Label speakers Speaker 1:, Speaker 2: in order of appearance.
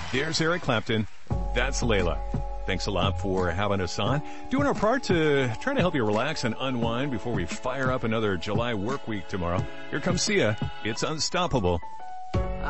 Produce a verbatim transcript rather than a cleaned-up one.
Speaker 1: There's Eric Clapton. That's Layla. Thanks a lot for having us on. Doing our part to try to help you relax and unwind before we fire up another July work week tomorrow. Here comes Sia. It's Unstoppable.